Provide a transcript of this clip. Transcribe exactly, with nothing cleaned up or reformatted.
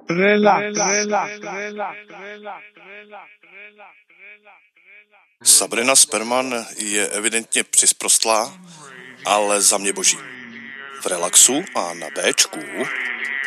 Relax. Sabrina Sperman je evidentně přisprostlá, ale za mě boží. V relaxu a na Béčku